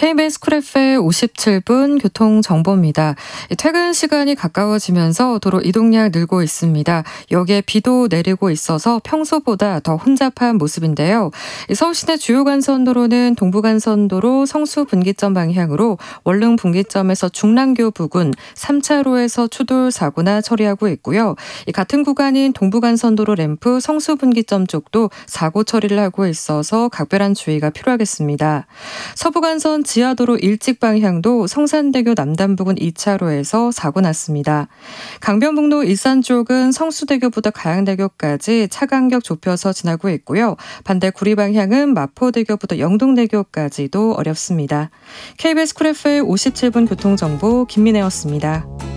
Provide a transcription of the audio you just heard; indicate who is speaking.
Speaker 1: KBS 쿨 FM 57분 교통정보입니다. 퇴근 시간이 가까워지면서 도로 이동량 늘고 있습니다. 여기에 비도 내리고 있어서 평소보다 더 혼잡한 모습인데요. 서울시내 주요 간선도로는 동부간선도로 성수 분기점 방향으로 원릉 분기점에서 중랑교 부근 3차로에서 추돌 사고나 처리하고 있고요. 같은 구간인 동부간선도로 램프 성수 분기점 쪽도 사고 처리를 하고 있어서 각별한 주의가 필요하겠습니다. 서부간선 지하도로 일찍 방향도 성산대교 남단 부근 2차로에서 사고 났습니다. 강변북로 일산 쪽은 성수대교부터 가양대교까지 차 간격 좁혀서 지나고 있고요. 반대 구리 방향은 마포대교부터 영동대교까지도 어렵습니다. KBS 쿨 FM 57분 교통정보 김민혜였습니다.